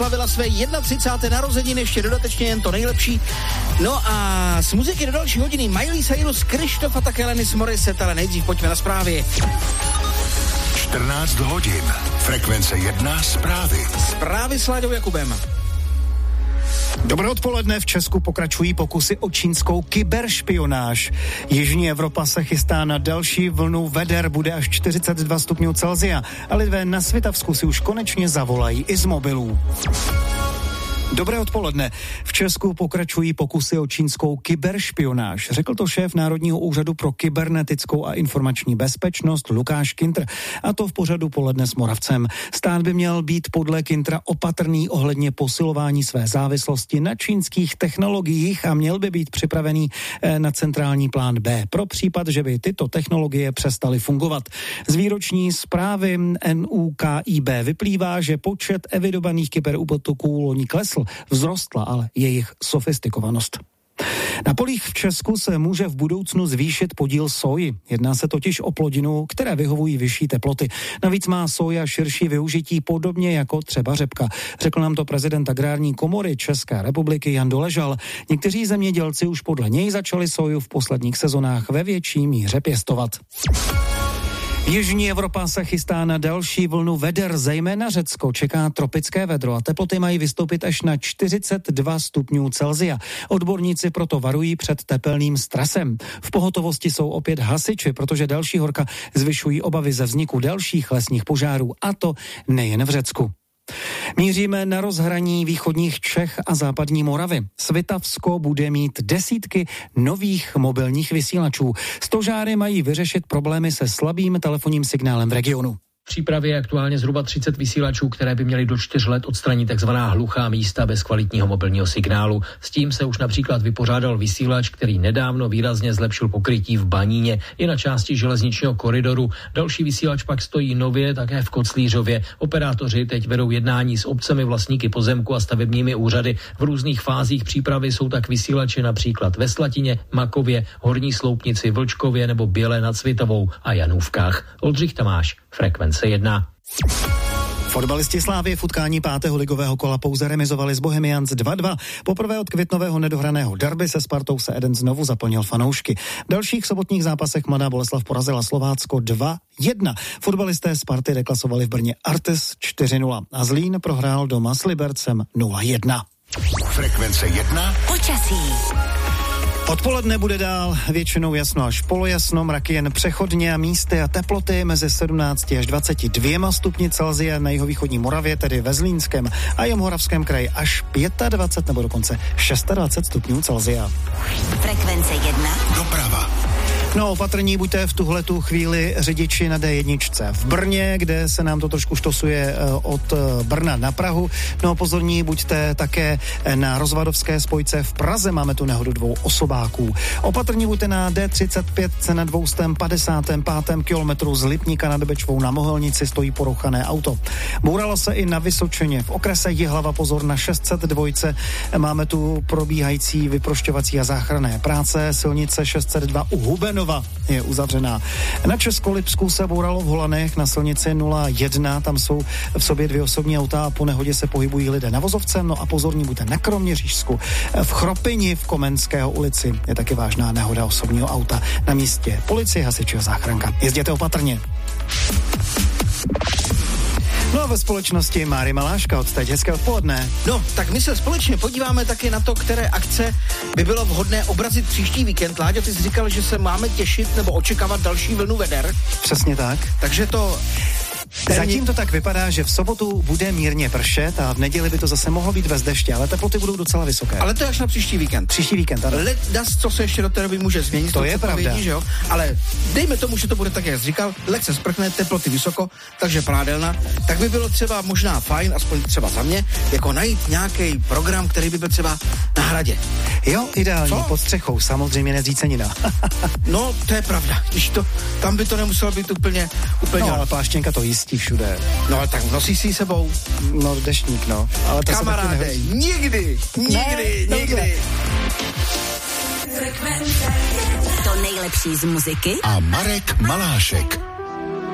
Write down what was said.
slavila své 31. narozeniny, ještě dodatečně jen to nejlepší. No a z muziky do další hodiny Miley Cyrus, Krištof a také Alanis Morissette, ale nejdřív pojďme na zprávy. 14 hodin. Frekvence 1 zprávy. Zprávy s Láďou Jakubem. Dobré odpoledne. V Česku pokračují pokusy o čínskou kyberšpionáž. Jižní Evropa se chystá na další vlnu veder, bude až 42 stupňů Celsia. A lidé na Svitavsku si už konečně zavolají i z mobilů. Dobré odpoledne. V Česku pokračují pokusy o čínskou kyberšpionáž. Řekl to šéf Národního úřadu pro kybernetickou a informační bezpečnost Lukáš Kintr. A to v pořadu Poledne s Moravcem. Stát by měl být podle Kintra opatrný ohledně posilování své závislosti na čínských technologiích a měl by být připravený na centrální plán B pro případ, že by tyto technologie přestaly fungovat. Z výroční zprávy NÚKIB vyplývá, že počet evidovaných kyberútoků loni klesl. Vzrostla ale jejich sofistikovanost. Na polích v Česku se může v budoucnu zvýšit podíl soji. Jedná se totiž o plodinu, které vyhovují vyšší teploty. Navíc má soja širší využití podobně jako třeba řepka. Řekl nám to prezident Agrární komory České republiky Jan Doležal. Někteří zemědělci už podle něj začali soju v posledních sezonách ve větší míře pěstovat. Jižní Evropa se chystá na další vlnu veder, zejména Řecko čeká tropické vedro a teploty mají vystoupit až na 42 stupňů Celsia. Odborníci proto varují před tepelným stresem. V pohotovosti jsou opět hasiči, protože další horka zvyšují obavy ze vzniku dalších lesních požárů, a to nejen v Řecku. Míříme na rozhraní východních Čech a západní Moravy. Svitavsko bude mít desítky nových mobilních vysílačů. Stožáry mají vyřešit problémy se slabým telefonním signálem v regionu. V přípravě je aktuálně zhruba 30 vysílačů, které by měly do 4 let odstranit takzvaná hluchá místa bez kvalitního mobilního signálu. S tím se už například vypořádal vysílač, který nedávno výrazně zlepšil pokrytí v Baníně i na části železničního koridoru. Další vysílač pak stojí nově také v Koclířově. Operátoři teď vedou jednání s obcemi, vlastníky pozemku a stavebními úřady. V různých fázích přípravy jsou tak vysílači například ve Slatině, Makově, Horní Sloupnici, Vlčkově nebo Bělé nad Svitavou a Janůvkách. Oldřich Tamáš, Frekvence 1. Fotbalisti Slávie v utkání 5. ligového kola pouze remizovali s Bohemians 2-2. Poprvé od květnového nedohraného derby se Spartou se Eden znovu zaplnil fanoušky. V dalších sobotních zápasech Mladá Boleslav porazila Slovácko 2-1. Fotbalisté Sparty deklasovali v Brně Artes 4-0 a Zlín prohrál doma s Libercem 0-1. Frekvence 1. Počasí. Odpoledne bude dál většinou jasno až polojasno, mraky jen přechodně a místy a teploty mezi 17 až 22 stupni Celsia na jihovýchodní Moravě, tedy ve Zlínském a Jihomoravském kraji až 25 nebo dokonce 26 stupňů Celsia. Frekvence 1. Doprava. No, opatrní buďte v tuhletu chvíli řidiči na D1 v Brně, kde se nám to trošku štosuje od Brna na Prahu. No, pozorní buďte také na rozvadovské spojce v Praze, máme tu nehodu 2 osobáků. Opatrní buďte na D35 na 255. kilometru z Lipníka nad Bečvou na Mohelnici, stojí porouchané auto. Bouralo se i na Vysočině, v okrese Jihlava pozor na 602. Máme tu probíhající vyprošťovací a záchranné práce, silnice 602 u Hubenova je uzavřená. Na Českolipsku se bouralo v Holanech na silnici 01, tam jsou v sobě 2 osobní auta a po nehodě se pohybují lidé na vozovce. No a pozorní buďte na Kroměřížsku. V Chropini v Komenského ulici je taky vážná nehoda osobního auta. Na místě policie, hasiči a záchranka. Jezděte opatrně. No a ve společnosti Máry Maláška od teď hezké odpoledne. No, tak my se společně podíváme taky na to, které akce by bylo vhodné obrazit příští víkend. Láďo, ty jsi říkal, že se máme těšit nebo očekávat další vlnu veder. Přesně tak. Takže to... Zatím to tak vypadá, že v sobotu bude mírně pršet a v neděli by to zase mohlo být bez deště, ale teploty budou docela vysoké. Ale to je až na příští víkend. Příští víkend, ano. Ledas, co se ještě do té doby může změnit. To je pravda. Vědí, že jo? Ale dejme tomu, že to bude tak, jak jsi říkal, lehce sprchne, teploty vysoko, takže prádelna. Tak by bylo třeba možná fajn, aspoň třeba za mě, jako najít nějaký program, který by byl třeba na hradě. Jo, ideální, pod střechou, samozřejmě nezřícenina. No, to je pravda. Když to, tam by to nemuselo být úplně. No, ale pláštěnka to jistí všude. No, ale tak nosíš si sebou. No, deštník, no. Ale to kamaráde, nikdy. To nejlepší z muziky A Marek Malášek.